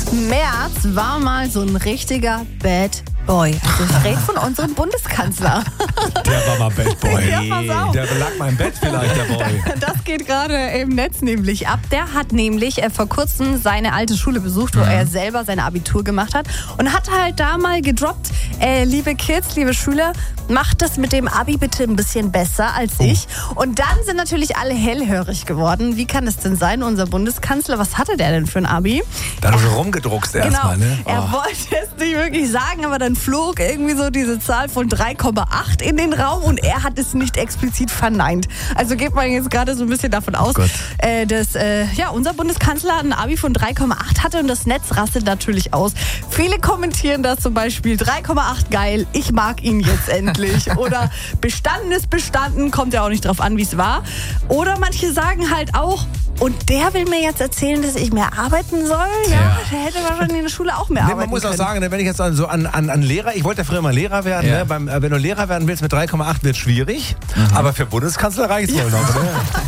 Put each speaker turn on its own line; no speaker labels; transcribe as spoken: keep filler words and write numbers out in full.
Merz war mal so ein richtiger Bad Boy. Also ich rede von unserem Bundeskanzler.
Der war mal Bad Boy.
Ja, pass auf.
Der lag mal im Bett vielleicht, der Boy.
Das geht gerade im Netz nämlich ab. Der hat nämlich äh, vor kurzem seine alte Schule besucht, wo mhm. er selber sein Abitur gemacht hat. Und hat halt da mal gedroppt, äh, liebe Kids, liebe Schüler, macht das mit dem Abi bitte ein bisschen besser als oh. ich. Und dann sind natürlich alle hellhörig geworden. Wie kann das denn sein, unser Bundeskanzler? Was hatte der denn für ein Abi?
Da hat er so rumgedruckst erstmal,
genau,
ne? Oh.
Er wollte es nicht wirklich sagen, aber dann flog irgendwie so diese Zahl von drei Komma acht in den Raum und er hat es nicht explizit verneint. Also geht man jetzt gerade so ein bisschen davon aus,
oh
äh, dass äh, ja, unser Bundeskanzler ein Abi von drei Komma acht hatte und das Netz rastet natürlich aus. Viele kommentieren das zum Beispiel, drei Komma acht geil, ich mag ihn jetzt endlich. Oder bestanden ist bestanden, kommt ja auch nicht drauf an, wie es war. Oder manche sagen halt auch, und der will mir jetzt erzählen, dass ich mehr arbeiten soll? Ja, ja. Der hätte wahrscheinlich in der Schule auch mehr
nee,
arbeiten
Man muss
können.
auch sagen, wenn ich jetzt an, so an, an, an Lehrer, ich wollte ja früher mal Lehrer werden, ja. ne? Beim, wenn du Lehrer werden willst mit drei Komma acht wird es schwierig, mhm. aber für Bundeskanzler reicht es wohl noch. Ne?